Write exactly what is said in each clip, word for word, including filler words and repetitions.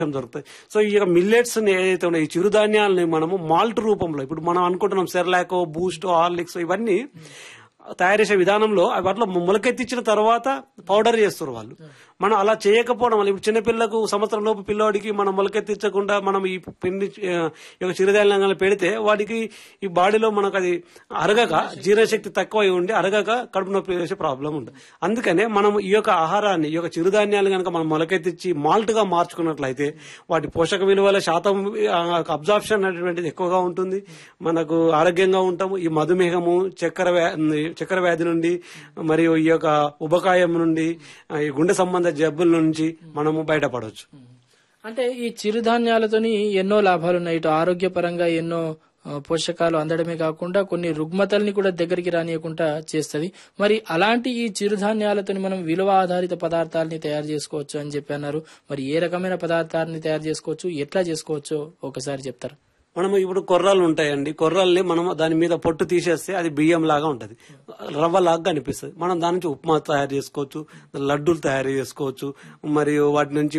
దొరుకుతాయి. సో ఈ యొక్క మిల్లెట్స్ ఏదైతే ఉన్నాయి, ఈ చిరుధాన్యాలని మనము మాల్ట్ రూపంలో, ఇప్పుడు మనం అనుకుంటున్నాం సెర్లాక్, బూస్ట్, హార్లిక్స్ ఇవన్నీ తయారు చేసే విధానంలో వాటిలో మొలకెత్తించిన తర్వాత పౌడర్ చేస్తారు వాళ్ళు. మనం అలా చేయకపోవడం వల్ల ఇప్పుడు చిన్నపిల్లకు సంవత్సరం లోపు పిల్లవాడికి మనం మొలకెత్తించకుండా మనం ఈ పిండి చిరుధాన్యాలను పెడితే వాడికి ఈ బాడీలో మనకు అది అరగక జీర్ణశక్తి తక్కువ ఉండి అరగక కడుపు నొప్పి చేసే ప్రాబ్లం ఉంటుంది. అందుకనే మనం ఈ యొక్క ఆహారాన్ని, ఈ యొక్క చిరుధాన్యాలు కనుక మనం మొలకెత్తించి మాల్ట్ గా మార్చుకున్నట్లయితే వాటి పోషక విలువల శాతం అబ్జార్ప్షన్ అనేటువంటిది ఎక్కువగా ఉంటుంది, మనకు ఆరోగ్యంగా ఉంటాము. ఈ మధుమేహము, చక్కెర చక్కెర వ్యాధి నుండి మరియు ఈ యొక్క ఉబకాయం నుండి, ఈ గుండె సంబంధ జబ్బుల నుంచి మనము బయటపడవచ్చు. అంటే ఈ చిరుధాన్యాలతోని ఎన్నో లాభాలు ఉన్నాయి. ఇటు ఆరోగ్యపరంగా ఎన్నో పోషకాలు అందడమే కాకుండా కొన్ని రుగ్మతల్ని కూడా దగ్గరికి రానియకుండా చేస్తుంది. మరి అలాంటి ఈ చిరుధాన్యాలతో మనం విలువ ఆధారిత పదార్థాలని తయారు చేసుకోవచ్చు అని చెప్పి అన్నారు. మరి ఏ రకమైన పదార్థాలని తయారు చేసుకోవచ్చు, ఎట్లా చేసుకోవచ్చో ఒకసారి చెప్తారా? మనం ఇప్పుడు కొర్రలు ఉంటాయండి, కొర్రల్ని మనం దాని మీద పొట్టు తీసేస్తే అది బియ్యం లాగా ఉంటది, రవ్వ లాగా కనిపిస్తుంది. మనం దాని నుంచి ఉప్మా తయారు చేసుకోవచ్చు, లడ్డూలు తయారు చేసుకోవచ్చు. మరియు వాటి నుంచి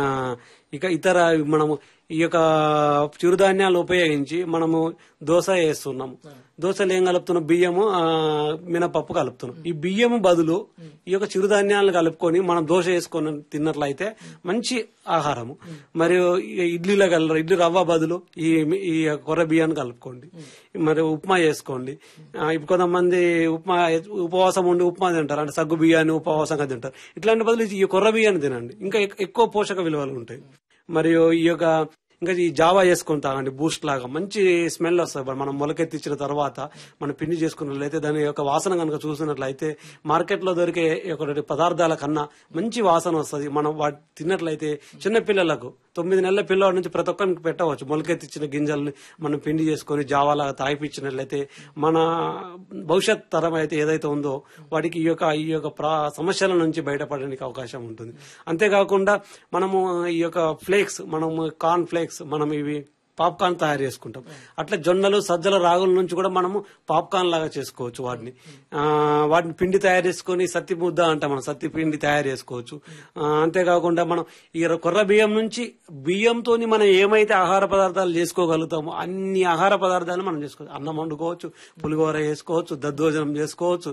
ఇక ఇతర మనము ఈ యొక్క చిరుధాన్యాలు ఉపయోగించి మనము దోశ వేస్తున్నాము. దోశలు ఏం కలుపుతున్నాం? బియ్యము, మినపప్పు కలుపుతున్నాం. ఈ బియ్యము బదులు ఈ యొక్క చిరుధాన్యాలను కలుపుకొని మనం దోశ వేసుకొని తిన్నట్లయితే మంచి ఆహారము. మరియు ఇడ్లీలో కలరు ఇడ్లీ రవ్వ బదులు ఈ ఈ కొర్ర బియ్యాన్ని కలుపుకోండి. మరి ఉప్మా చేసుకోండి. ఇప్పుడు కొంతమంది ఉప్మా ఉపవాసం ఉండి ఉప్మా తింటారు, అంటే సగ్గు బియ్యాన్ని ఉపవాసంగా తింటారు. ఇట్లాంటి బదులు ఈ కొర్ర బియ్యాన్ని తినండి, ఇంకా ఎక్కువ పోషక విలువలు ఉంటాయి. మరియు ఈ యొక్క ఇంకా ఈ జావా చేసుకుని తాగండి, బూస్ట్ లాగా మంచి స్మెల్ వస్తుంది. మనం మొలకెత్తించిన తర్వాత మనం పిండి చేసుకున్నట్లయితే దాని యొక్క వాసన కనుక చూసినట్లయితే మార్కెట్ లో దొరికే ఒక పదార్థాల కన్నా మంచి వాసన వస్తుంది. మనం వాటి తిన్నట్లయితే చిన్న పిల్లలకు, తొమ్మిది నెలల పిల్లవాడి నుంచి ప్రతి ఒక్కరికి పెట్టవచ్చు. మొలకెత్తించిన గింజల్ని మనం పిండి చేసుకుని జావాలాగా తాగిపించినట్లయితే మన భవిష్యత్ తరం అయితే ఏదైతే ఉందో వాటికి ఈ యొక్క ఈ యొక్క సమస్యల నుంచి బయటపడడానికి అవకాశం ఉంటుంది. అంతేకాకుండా మనము ఈ యొక్క ఫ్లేక్స్, మనము కార్న్ ఫ్లేక్స్, మనం ఇవి పాప్కార్న్ తయారు చేసుకుంటాం. అట్లా జొన్నలు, సజ్జల, రాగుల నుంచి కూడా మనము పాప్కార్న్ లాగా చేసుకోవచ్చు. వాటిని వాటిని పిండి తయారు చేసుకుని సత్తి ముద్ద అంటాం, మనం సత్తి పిండి తయారు చేసుకోవచ్చు. అంతేకాకుండా మనం ఈ కొర్ర బియ్యం నుంచి బియ్యంతో మనం ఏమైతే ఆహార పదార్థాలు చేసుకోగలుగుతామో అన్ని ఆహార పదార్థాలు మనం చేసుకోవచ్చు. అన్నం వండుకోవచ్చు, పులిహోర చేసుకోవచ్చు, దద్దోజనం చేసుకోవచ్చు,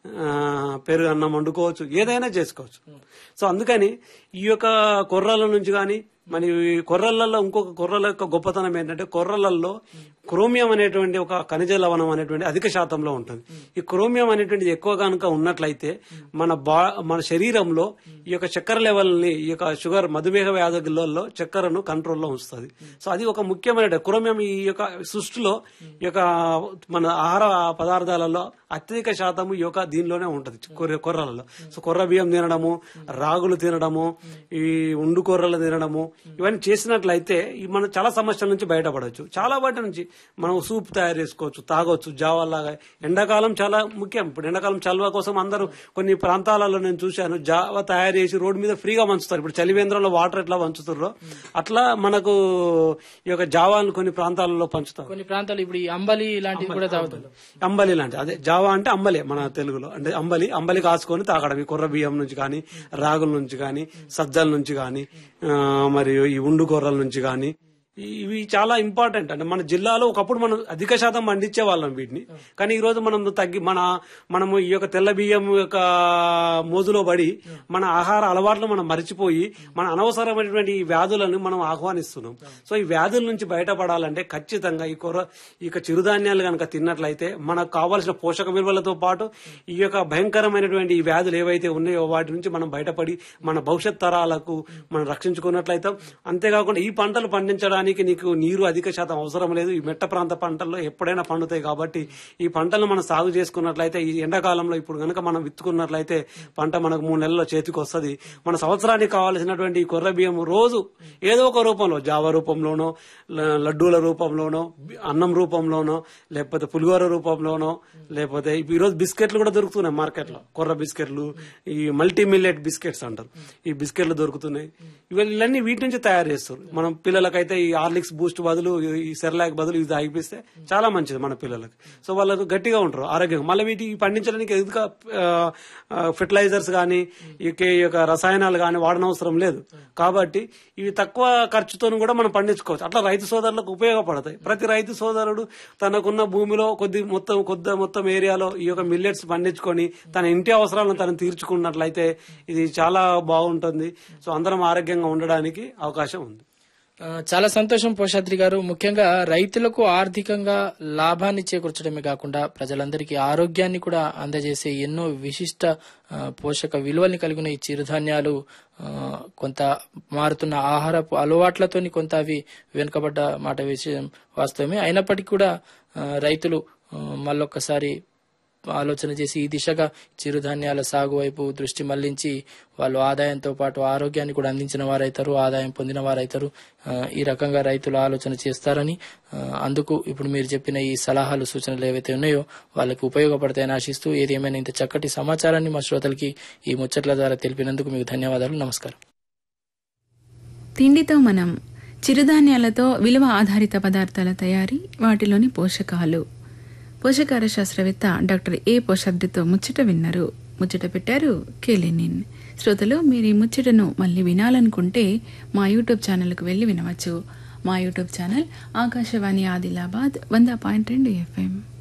పెరుగు అన్నం వండుకోవచ్చు, ఏదైనా చేసుకోవచ్చు. సో అందుకని ఈ యొక్క కొర్రల నుంచి కానీ మన కొర్రలలో ఇంకొక కొర్రల యొక్క గొప్పతనం ఏంటంటే కొర్రలలో క్రోమియం అనేటువంటి ఒక ఖనిజ లవణం అనేటువంటి అధిక శాతంలో ఉంటుంది. ఈ క్రోమియం అనేటువంటిది ఎక్కువ కనుక ఉన్నట్లయితే మన బా మన శరీరంలో ఈ యొక్క చక్కెర లెవెల్ ని, ఈ యొక్క షుగర్, మధుమేహ వ్యాధులలో చక్కెరను కంట్రోల్లో ఉంచుతుంది. సో అది ఒక ముఖ్యమైన క్రోమియం ఈ యొక్క సృష్టిలో ఈ యొక్క మన ఆహార పదార్థాలలో అత్యధిక శాతం ఈ యొక్క దీనిలోనే ఉంటది, కొర్రలలో. సో కొర్ర బియ్యం తినడము, రాగులు తినడము, ఈ ఉండు కొర్రలు తినడము, ఇవన్నీ చేసినట్లయితే మనం చాలా సమస్యల నుంచి బయటపడవచ్చు. చాలా వాటి నుంచి మనం సూప్ తయారు చేసుకోవచ్చు, తాగొచ్చు, జావాలాగా. ఎండాకాలం చాలా ముఖ్యం. ఇప్పుడు ఎండాకాలం చల్వ కోసం అందరూ కొన్ని ప్రాంతాలలో నేను చూశాను జావా తయారు చేసి రోడ్డు మీద ఫ్రీగా పంచుతారు. ఇప్పుడు చలివేంద్రంలో వాటర్ ఎట్లా పంచుతారో అట్లా మనకు ఈ యొక్క జావాను కొన్ని ప్రాంతాలలో పంచుతారు. కొన్ని ప్రాంతాలు ఇప్పుడు అంబలి లాంటివి కూడా తాగుతారు. అంబలి లాంటి, అదే జావా అంటే అంబలే మన తెలుగులో. అంటే అంబలి అంబలి కాసుకొని తాగడం. ఈ కొర్ర బియ్యం నుంచి కానీ, రాగుల నుంచి కానీ, సజ్జల నుంచి కానీ, మరియు ఈ ఉండు కొర్రల నుంచి కానీ, ఇవి చాలా ఇంపార్టెంట్. అంటే మన జిల్లాలో ఒకప్పుడు మనం అధిక శాతం పండించే వాళ్ళం వీటిని, కానీ ఈ రోజు మనం తగ్గి మన మనము ఈ యొక్క తెల్ల బియ్యం యొక్క మోజులో పడి మన ఆహార అలవాట్లు మనం మరిచిపోయి మన అనవసరమైనటువంటి ఈ వ్యాధులను మనం ఆహ్వానిస్తున్నాం. సో ఈ వ్యాధుల నుంచి బయటపడాలంటే ఖచ్చితంగా ఈ కూర ఈ యొక్క చిరుధాన్యాలు కనుక తిన్నట్లయితే మనకు కావాల్సిన పోషక విలువలతో పాటు ఈ యొక్క భయంకరమైనటువంటి ఈ వ్యాధులు ఏవైతే ఉన్నాయో వాటి నుంచి మనం బయటపడి మన భవిష్యత్ తరాలకు మనం రక్షించుకున్నట్లయితే. అంతేకాకుండా ఈ పంటలు పండించడానికి నీకు నీరు అధిక శాతం అవసరం లేదు. ఈ మెట్ట ప్రాంత పంటల్లో ఎప్పుడైనా పండుతాయి కాబట్టి ఈ పంటలను మనం సాగు చేసుకున్నట్లయితే ఈ ఎండాకాలంలో ఇప్పుడు కనుక మనం విత్తుకున్నట్లయితే పంట మనకు మూడు నెలల్లో చేతికి వస్తుంది. మన సంవత్సరానికి కావాల్సినటువంటి ఈ కొర్ర బియ్యం రోజు ఏదో ఒక రూపంలో, జావ రూపంలోనో, లడ్డూల రూపంలోనో, అన్నం రూపంలోనో, లేకపోతే పులిహోర రూపంలోనో, లేకపోతే ఈ రోజు బిస్కెట్లు కూడా దొరుకుతున్నాయి మార్కెట్ లో. కొర్ర బిస్కెట్లు, ఈ మల్టీ మిల్లెట్ బిస్కెట్స్ అంటారు, ఈ బిస్కెట్లు దొరుకుతున్నాయి. ఇవన్నీ వీటి నుంచి తయారు చేస్తారు. మనం పిల్లలకైతే ఈ హార్లిక్స్ బూస్ట్ బదులు ఈ సెర్లాక్ బదులు ఇది తాగిపిస్తే చాలా మంచిది మన పిల్లలకు. సో వాళ్ళు గట్టిగా ఉంటారు ఆరోగ్యంగా. మళ్ళీ వీటి పండించడానికి ఎదుగా ఫెర్టిలైజర్స్ కానీ ఈ యొక్క రసాయనాలు కానీ వాడనవసరం లేదు. కాబట్టి ఇవి తక్కువ ఖర్చుతో కూడా మనం పండించుకోవచ్చు. అట్లా రైతు సోదరులకు ఉపయోగపడతాయి. ప్రతి రైతు సోదరుడు తనకున్న భూమిలో కొద్ది మొత్తం కొద్ది మొత్తం ఏరియాలో ఈ యొక్క మిల్లెట్స్ పండించుకొని తన ఇంటి అవసరాలను తను తీర్చుకున్నట్లయితే ఇది చాలా బాగుంటుంది. సో అందరం ఆరోగ్యంగా ఉండడానికి అవకాశం ఉంది. చాలా సంతోషం పోషాద్రి గారు. ముఖ్యంగా రైతులకు ఆర్థికంగా లాభాన్ని చేకూర్చడమే కాకుండా ప్రజలందరికీ ఆరోగ్యాన్ని కూడా అందజేసే ఎన్నో విశిష్ట పోషక విలువల్ని కలిగిన ఈ చిరుధాన్యాలు కొంత మారుతున్న ఆహారపు అలవాట్లతోని కొంత అవి వెనుకబడ్డ మాట విషయం వాస్తవమే. అయినప్పటికీ కూడా రైతులు మళ్ళొక్కసారి ఆలోచన చేసి ఈ దిశగా చిరుధాన్యాల సాగు వైపు దృష్టి మళ్లించి వాళ్ళు ఆదాయంతో పాటు ఆరోగ్యాన్ని కూడా అందించిన వారైతారు, ఆదాయం పొందిన వారైతారు. ఈ రకంగా రైతులు ఆలోచన చేస్తారని, అందుకు ఇప్పుడు మీరు చెప్పిన ఈ సలహాలు సూచనలు ఏవైతే ఉన్నాయో వాళ్ళకి ఉపయోగపడతాయని ఆశిస్తూ, ఏది ఏమైనా ఇంత చక్కటి సమాచారాన్ని మా శ్రోతలకి ఈ ముచ్చట్ల ద్వారా తెలిపినందుకు మీకు ధన్యవాదాలు. నమస్కారం. తిండితో మనం చిరుధాన్యాలతో విలువ ఆధారిత పదార్థాల తయారీ, వాటిలోని పోషకాలు, పోషకాహార శాస్త్రవేత్త డాక్టర్ ఏ పోషాద్రితో ముచ్చట విన్నారు. ముచ్చట పెట్టారు కేలినిన్. శ్రోతలు, మీరు ఈ ముచ్చటను మళ్ళీ వినాలనుకుంటే మా యూట్యూబ్ ఛానల్కు వెళ్ళి వినవచ్చు. మా యూట్యూబ్ ఛానల్ ఆకాశవాణి ఆదిలాబాద్ వంద పాయింట్ రెండు ఎఫ్ఎం.